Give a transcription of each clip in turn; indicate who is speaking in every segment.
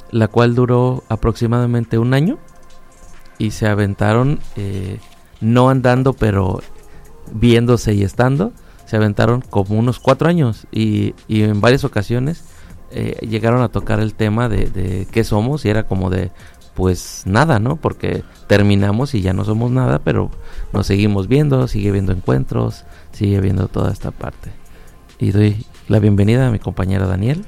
Speaker 1: la cual duró aproximadamente un año y se aventaron, no andando, pero viéndose y estando, se aventaron como unos 4 años y en varias ocasiones llegaron a tocar el tema de qué somos y era como de pues nada, ¿no? Porque terminamos y ya no somos nada, pero nos seguimos viendo, sigue habiendo encuentros, sigue habiendo toda esta parte. Y doy la bienvenida a mi compañera Daniel.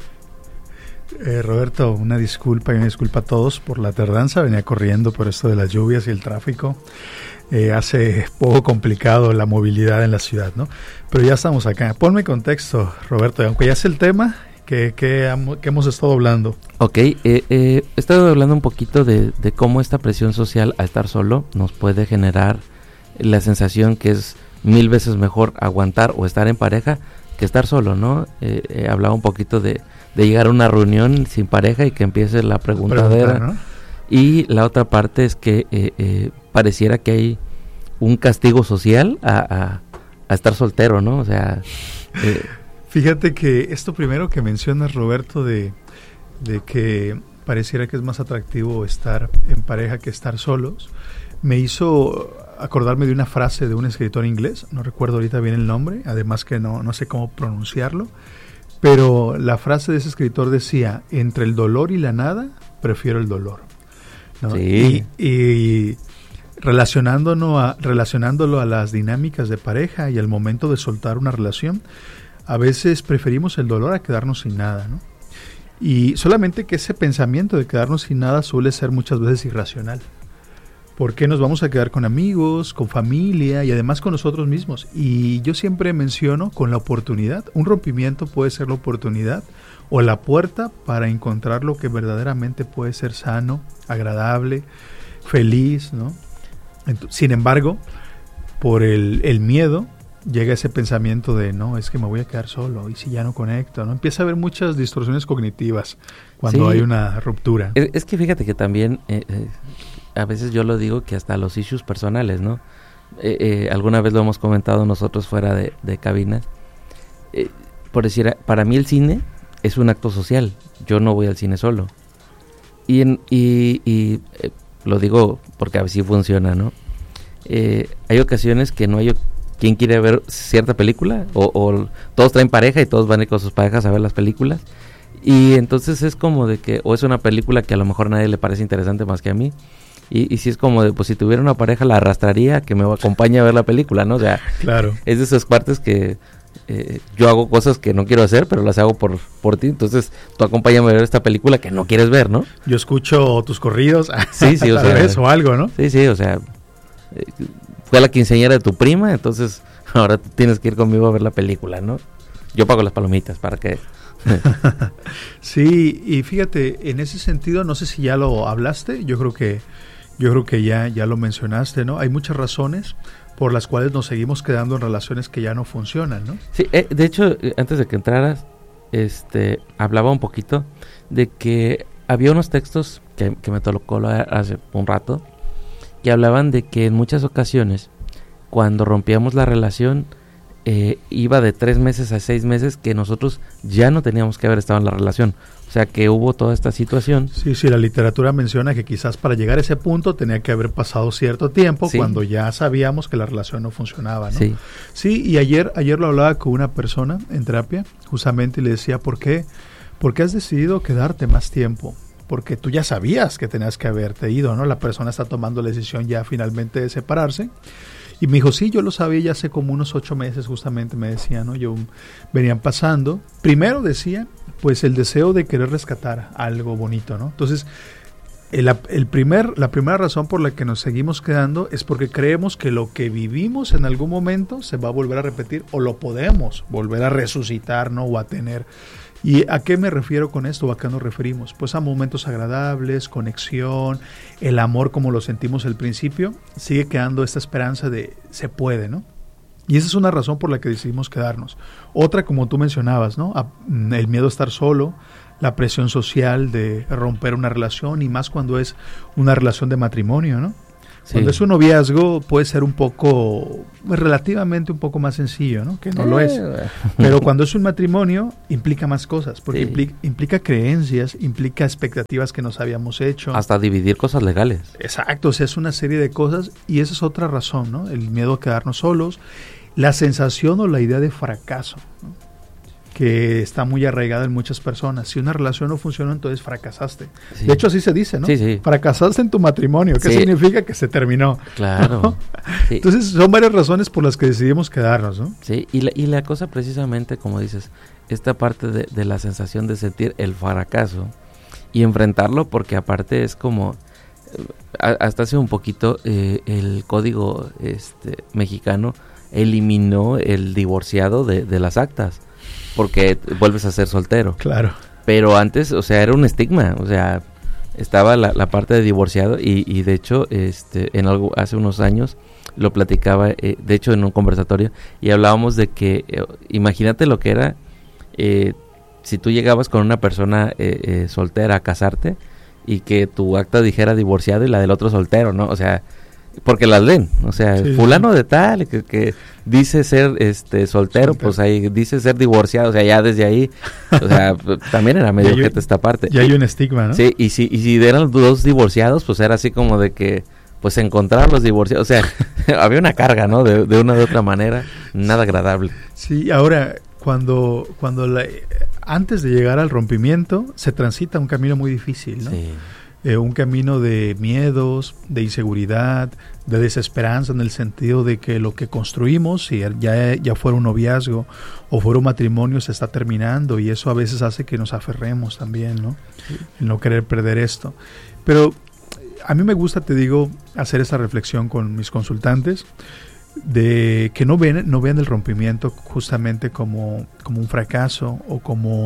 Speaker 2: Roberto, una disculpa a todos por la tardanza, venía corriendo por esto de las lluvias y el tráfico. Hace poco complicado la movilidad en la ciudad, ¿no? Pero ya estamos acá. Ponme contexto, Roberto, aunque ya sé el tema, que hemos estado hablando.
Speaker 1: Ok, he estado hablando un poquito de cómo esta presión social a estar solo nos puede generar la sensación que es 1000 veces mejor aguantar o estar en pareja que estar solo, ¿no? Hablaba un poquito de llegar a una reunión sin pareja y que empiece la preguntadera, ¿no? Y la otra parte es que pareciera que hay un castigo social a estar soltero, ¿no? O sea...
Speaker 2: Fíjate que esto primero que mencionas, Roberto, de que pareciera que es más atractivo estar en pareja que estar solos, me hizo acordarme de una frase de un escritor inglés, no recuerdo ahorita bien el nombre, además que no sé cómo pronunciarlo, pero la frase de ese escritor decía: entre el dolor y la nada, prefiero el dolor, ¿no?
Speaker 1: Sí.
Speaker 2: Y relacionándolo a las dinámicas de pareja y al momento de soltar una relación, a veces preferimos el dolor a quedarnos sin nada, ¿no? Y solamente que ese pensamiento de quedarnos sin nada suele ser muchas veces irracional. ¿Por qué nos vamos a quedar con amigos, con familia y además con nosotros mismos? Y yo siempre menciono con la oportunidad. Un rompimiento puede ser la oportunidad o la puerta para encontrar lo que verdaderamente puede ser sano, agradable, feliz, ¿no? Sin embargo, por el miedo, llega ese pensamiento de no, es que me voy a quedar solo y si ya no conecto, ¿no? Empieza a haber muchas distorsiones cognitivas cuando hay una ruptura.
Speaker 1: Es que fíjate que también a veces yo lo digo que hasta los issues personales, ¿no? Alguna vez lo hemos comentado nosotros fuera de cabina. Por decir, para mí el cine es un acto social. Yo no voy al cine solo. Y lo digo porque así funciona, ¿no? Hay ocasiones que no hay quien quiere ver cierta película o todos traen pareja y todos van a ir con sus parejas a ver las películas y entonces es como de que o es una película que a lo mejor a nadie le parece interesante más que a mí y si es como de pues si tuviera una pareja la arrastraría que me acompañe a ver la película, ¿no? O sea,
Speaker 2: claro.
Speaker 1: Es de esas partes que yo hago cosas que no quiero hacer pero las hago por ti, entonces tú acompáñame a ver esta película que no quieres ver, ¿no?
Speaker 2: Yo escucho tus corridos
Speaker 1: sí, o sea,
Speaker 2: vez, o algo, ¿no?
Speaker 1: Sí, o sea, fue a la quinceañera de tu prima, entonces ahora tú tienes que ir conmigo a ver la película, ¿no? Yo pago las palomitas para que...
Speaker 2: Sí, y fíjate, en ese sentido, no sé si ya lo hablaste, yo creo que ya lo mencionaste, ¿no? Hay muchas razones por las cuales nos seguimos quedando en relaciones que ya no funcionan, ¿no?
Speaker 1: Sí, de hecho, antes de que entraras, hablaba un poquito de que había unos textos que me tocó hace un rato, que hablaban de que en muchas ocasiones, cuando rompíamos la relación, iba de 3 meses a 6 meses que nosotros ya no teníamos que haber estado en la relación. O sea, que hubo toda esta situación.
Speaker 2: Sí, la literatura menciona que quizás para llegar a ese punto tenía que haber pasado cierto tiempo, sí, cuando ya sabíamos que la relación no funcionaba, ¿no? Sí, y ayer lo hablaba con una persona en terapia, justamente, y le decía, ¿por qué has decidido quedarte más tiempo? Porque tú ya sabías que tenías que haberte ido, ¿no? La persona está tomando la decisión ya finalmente de separarse. Y me dijo, sí, yo lo sabía ya hace como unos 8 meses, justamente me decía, ¿no? Venían pasando. Primero decía, pues el deseo de querer rescatar algo bonito, ¿no? Entonces, la primera razón por la que nos seguimos quedando es porque creemos que lo que vivimos en algún momento se va a volver a repetir o lo podemos volver a resucitar, ¿no? O a tener. ¿Y a qué me refiero con esto? ¿O a qué nos referimos? Pues a momentos agradables, conexión, el amor como lo sentimos al principio. Sigue quedando esta esperanza de se puede, ¿no? Y esa es una razón por la que decidimos quedarnos. Otra, como tú mencionabas, ¿no? El miedo a estar solo, la presión social de romper una relación y más cuando es una relación de matrimonio, ¿no? Cuando es un noviazgo puede ser un poco, relativamente un poco más sencillo, ¿no? Que no lo es. Pero cuando es un matrimonio implica más cosas, porque implica creencias, implica expectativas que nos habíamos hecho.
Speaker 1: Hasta dividir cosas legales.
Speaker 2: Exacto, o sea, es una serie de cosas y esa es otra razón, ¿no? El miedo a quedarnos solos, la sensación o la idea de fracaso, ¿no? Que está muy arraigada en muchas personas. Si una relación no funcionó, entonces fracasaste. Sí. De hecho, así se dice, ¿no?
Speaker 1: Sí.
Speaker 2: Fracasaste en tu matrimonio. ¿Qué significa? Que se terminó.
Speaker 1: Claro.
Speaker 2: ¿No? Sí. Entonces, son varias razones por las que decidimos quedarnos, ¿no?
Speaker 1: Sí, y la cosa precisamente, como dices, esta parte de la sensación de sentir el fracaso y enfrentarlo, porque aparte es como... hasta hace un poquito el código mexicano eliminó el divorciado de las actas. Porque vuelves a ser soltero.
Speaker 2: Claro.
Speaker 1: Pero antes, o sea, era un estigma. O sea, estaba la parte de divorciado y de hecho, hace unos años lo platicaba, de hecho, en un conversatorio, y hablábamos de que, imagínate lo que era si tú llegabas con una persona soltera a casarte y que tu acta dijera divorciado y la del otro soltero, ¿no? O sea... porque las leen, o sea, fulano de tal que dice ser soltero, pues ahí dice ser divorciado, o sea, ya desde ahí, o sea, también era medio ojete esta parte.
Speaker 2: Ya hay un estigma, ¿no?
Speaker 1: Sí, y si eran dos divorciados, pues era así como de que, pues encontrar los divorciados, o sea, había una carga, ¿no? De una u otra manera, nada agradable.
Speaker 2: Sí, ahora, cuando antes de llegar al rompimiento, se transita un camino muy difícil, ¿no? Sí. Un camino de miedos, de inseguridad, de desesperanza, en el sentido de que lo que construimos, si ya fuera un noviazgo o fuera un matrimonio, se está terminando, y eso a veces hace que nos aferremos también, ¿no? El no querer perder esto. Pero a mí me gusta, te digo, hacer esta reflexión con mis consultantes, de que no vean el rompimiento justamente como un fracaso o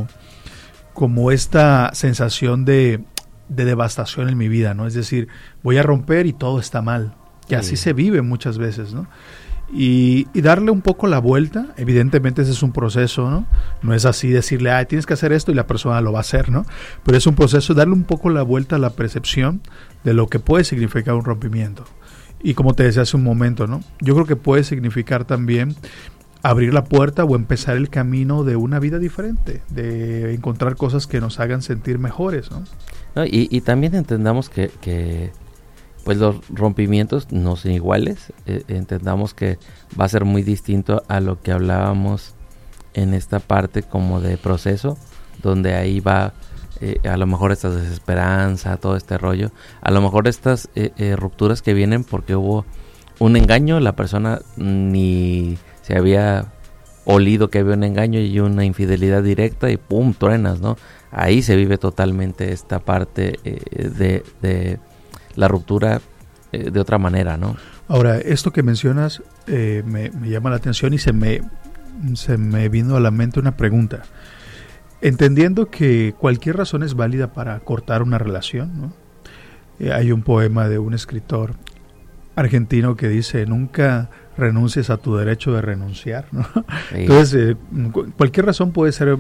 Speaker 2: como esta sensación de devastación en mi vida, ¿no? Es decir, voy a romper y todo está mal. Y así se vive muchas veces, ¿no? Y darle un poco la vuelta. Evidentemente ese es un proceso, ¿no? No es así decirle, tienes que hacer esto y la persona lo va a hacer, ¿no? Pero es un proceso, darle un poco la vuelta a la percepción de lo que puede significar un rompimiento. Y como te decía hace un momento, ¿no? Yo creo que puede significar también abrir la puerta o empezar el camino de una vida diferente, de encontrar cosas que nos hagan sentir mejores, ¿no?
Speaker 1: No, y también entendamos que pues los rompimientos no son iguales, entendamos que va a ser muy distinto a lo que hablábamos en esta parte como de proceso, donde ahí va a lo mejor esta desesperanza, todo este rollo, a lo mejor estas rupturas que vienen porque hubo un engaño, la persona ni se había olido que había un engaño y una infidelidad directa y ¡pum!, truenas, ¿no? Ahí se vive totalmente esta parte de la ruptura de otra manera, ¿no?
Speaker 2: Ahora, esto que mencionas me llama la atención y se me vino a la mente una pregunta. Entendiendo que cualquier razón es válida para cortar una relación, ¿no? Hay un poema de un escritor argentino que dice, nunca renuncies a tu derecho de renunciar, ¿no? Sí. Entonces, cualquier razón puede ser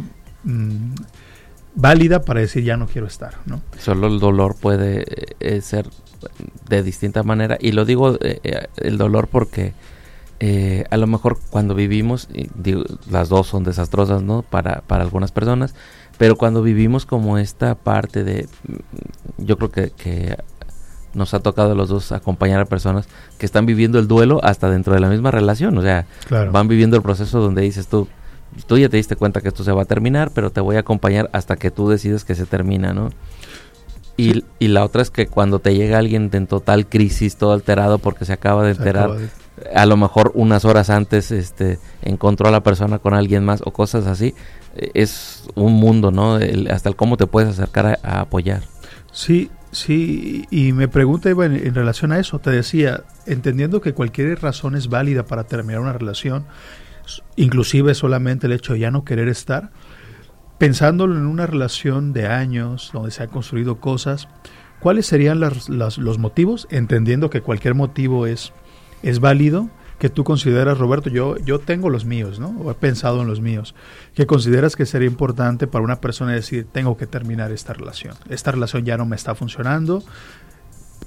Speaker 2: válida para decir ya no quiero estar, ¿no?
Speaker 1: Solo el dolor puede ser de distinta manera, y lo digo el dolor porque a lo mejor cuando vivimos, digo, las dos son desastrosas, ¿no? Para algunas personas, pero cuando vivimos como esta parte de, yo creo que nos ha tocado a los dos acompañar a personas que están viviendo el duelo hasta dentro de la misma relación, o sea, claro, van viviendo el proceso donde dices tú ya te diste cuenta que esto se va a terminar, pero te voy a acompañar hasta que tú decides que se termina, ¿no? Y la otra es que cuando te llega alguien en total crisis, todo alterado porque se acaba de enterar, a lo mejor unas horas antes encontró a la persona con alguien más o cosas así, es un mundo, ¿no? Hasta el cómo te puedes acercar a apoyar.
Speaker 2: Sí, y me pregunta, Eva, en relación a eso, te decía, entendiendo que cualquier razón es válida para terminar una relación, inclusive solamente el hecho de ya no querer estar, pensándolo en una relación de años, donde se han construido cosas, ¿cuáles serían los motivos? Entendiendo que cualquier motivo es válido, que tú consideras, Roberto, yo tengo los míos, ¿no? O he pensado en los míos, que consideras que sería importante para una persona decir, tengo que terminar esta relación ya no me está funcionando.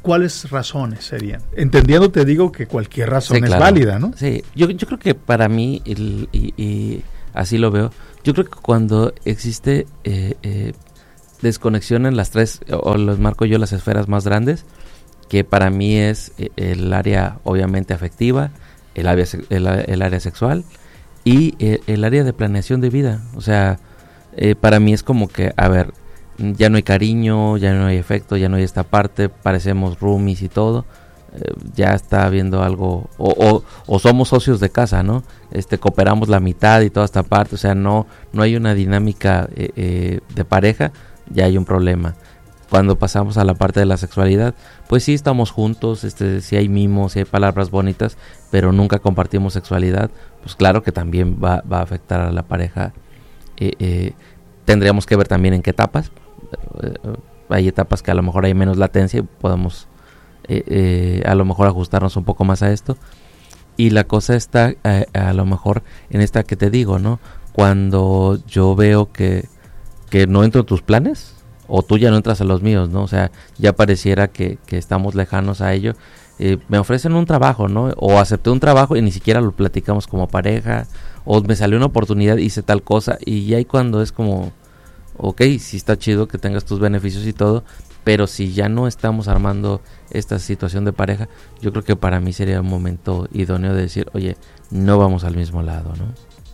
Speaker 2: ¿cuáles razones serían? Entendiendo, te digo que cualquier razón es válida, ¿no?
Speaker 1: Sí, yo creo que para mí, y así lo veo, yo creo que cuando existe desconexión en las tres, o los marco yo las esferas más grandes, que para mí es el área obviamente afectiva, el área sexual y el área de planeación de vida. O sea, para mí es como que, a ver, ya no hay cariño, ya no hay afecto, ya no hay esta parte, parecemos roomies y todo, ya está habiendo algo, o somos socios de casa, ¿no? Cooperamos la mitad y toda esta parte, o sea, no hay una dinámica de pareja, ya hay un problema. Cuando pasamos a la parte de la sexualidad, pues sí estamos juntos, sí hay mimos, sí hay palabras bonitas, pero nunca compartimos sexualidad, pues claro que también va a afectar a la pareja. Tendríamos que ver también en qué etapas. Hay etapas que a lo mejor hay menos latencia y podemos a lo mejor ajustarnos un poco más a esto. Y la cosa está a lo mejor en esta que te digo, ¿no? Cuando yo veo que no entro en tus planes, o tú ya no entras a los míos, ¿no? O sea, ya pareciera que estamos lejanos a ello. Me ofrecen un trabajo, ¿no? O acepté un trabajo y ni siquiera lo platicamos como pareja, o me salió una oportunidad y hice tal cosa, y ahí cuando es como, ok, sí está chido que tengas tus beneficios y todo, pero si ya no estamos armando esta situación de pareja, yo creo que para mí sería un momento idóneo de decir, oye, no vamos al mismo lado, ¿no?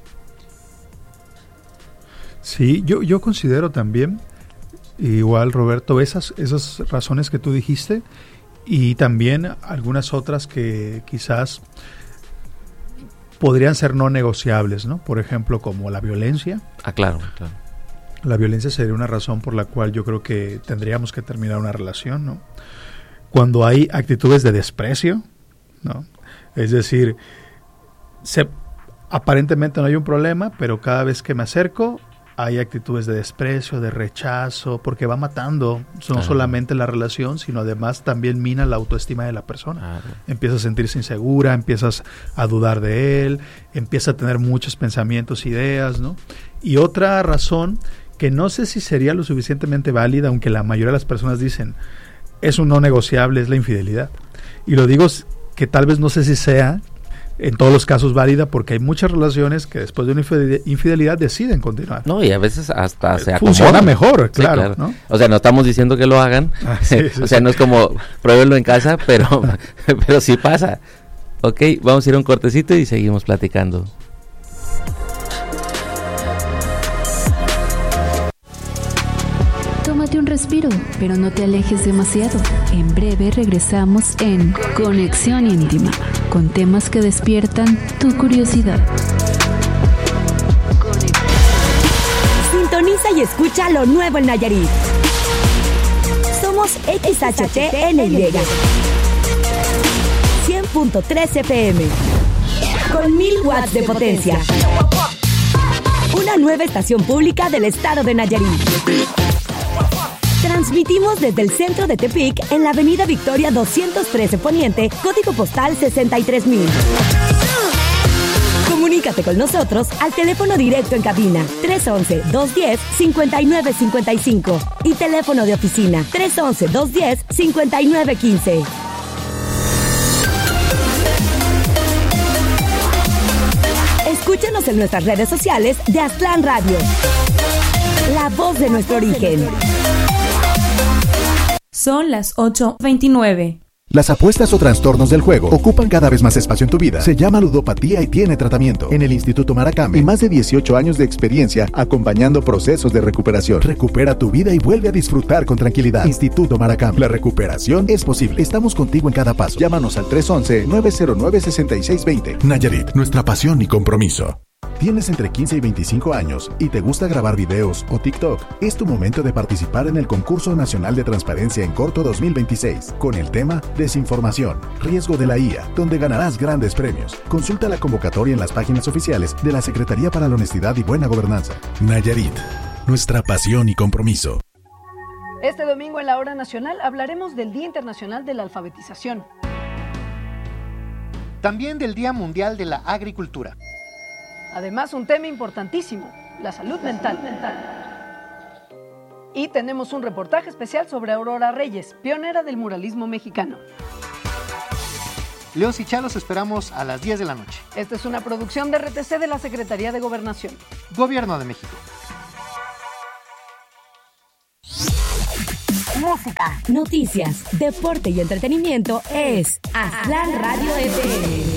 Speaker 2: Sí, yo considero también, igual Roberto, esas razones que tú dijiste, y también algunas otras que quizás podrían ser no negociables, ¿no? Por ejemplo, como la violencia.
Speaker 1: Claro.
Speaker 2: La violencia sería una razón por la cual yo creo que tendríamos que terminar una relación, ¿no? Cuando hay actitudes de desprecio, ¿no? Es decir, aparentemente no hay un problema, pero cada vez que me acerco hay actitudes de desprecio, de rechazo, porque va matando no solamente la relación, sino además también mina la autoestima de la persona. Empieza a sentirse insegura, empiezas a dudar de él, empieza a tener muchos pensamientos, ideas, ¿no? Y otra razón que no sé si sería lo suficientemente válida, aunque la mayoría de las personas dicen es un no negociable, es la infidelidad. Y lo digo que tal vez no sé si sea en todos los casos válida, porque hay muchas relaciones que después de una infidelidad deciden continuar.
Speaker 1: No, y a veces hasta se
Speaker 2: acomodan. Funciona mejor, claro, sí, claro. ¿No?
Speaker 1: O sea, no estamos diciendo que lo hagan, o sea, no es como pruébenlo en casa, pero sí pasa. Ok, vamos a ir a un cortecito y seguimos platicando.
Speaker 3: Tómate un respiro, pero no te alejes demasiado. En breve regresamos en Conexión Íntima, con temas que despiertan tu curiosidad.
Speaker 4: Sintoniza y escucha lo nuevo en Nayarit. Somos XHTNY 100.3 FM con 1000 watts de potencia. Una nueva estación pública del estado de Nayarit. Transmitimos desde el centro de Tepic en la avenida Victoria 213 Poniente, código postal 63000. Comunícate con nosotros al teléfono directo en cabina 311-210-5955 y teléfono de oficina 311-210-5915. Escúchanos en nuestras redes sociales de Aztlán Radio. La voz de nuestro origen.
Speaker 5: Son las 8:29.
Speaker 6: Las apuestas o trastornos del juego ocupan cada vez más espacio en tu vida. Se llama ludopatía y tiene tratamiento. En el Instituto Maracame, más de 18 años de experiencia acompañando procesos de recuperación. Recupera tu vida y vuelve a disfrutar con tranquilidad. Instituto Maracame. La recuperación es posible. Estamos contigo en cada paso. Llámanos al 311-909-6620. Nayarit, nuestra pasión y compromiso. ¿Tienes entre 15 y 25 años y te gusta grabar videos o TikTok? Es tu momento de participar en el Concurso Nacional de Transparencia en Corto 2026 con el tema Desinformación, riesgo de la IA, donde ganarás grandes premios. Consulta la convocatoria en las páginas oficiales de la Secretaría para la Honestidad y Buena Gobernanza. Nayarit, nuestra pasión y compromiso.
Speaker 7: Este domingo en la Hora Nacional hablaremos del Día Internacional de la Alfabetización.
Speaker 8: También del Día Mundial de la Agricultura.
Speaker 7: Además, un tema importantísimo, la salud mental. Y tenemos un reportaje especial sobre Aurora Reyes, pionera del muralismo mexicano.
Speaker 8: Leos y Chá los esperamos a las 10 de la noche.
Speaker 7: Esta es una producción de RTC de la Secretaría de Gobernación.
Speaker 8: Gobierno de México.
Speaker 4: Música, noticias, deporte y entretenimiento es Aztlán Radio FM.